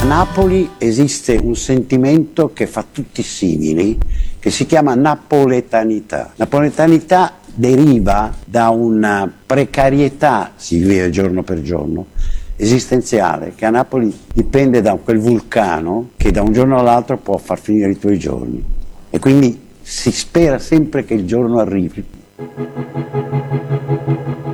Napoli esiste un sentimento che fa tutti simili, che si chiama napoletanità. Napoletanità deriva da una precarietà, si vive giorno per giorno, esistenziale, che a Napoli dipende da quel vulcano che da un giorno all'altro può far finire i tuoi giorni. E quindi si spera sempre che il giorno arrivi.